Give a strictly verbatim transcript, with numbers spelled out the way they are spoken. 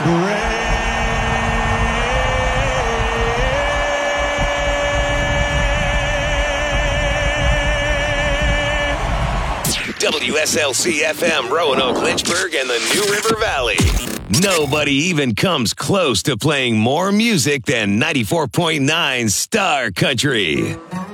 W S L C F M, Roanoke, Lynchburg, and the New River Valley. Nobody even comes close to playing more music than ninety-four point nine Star Country.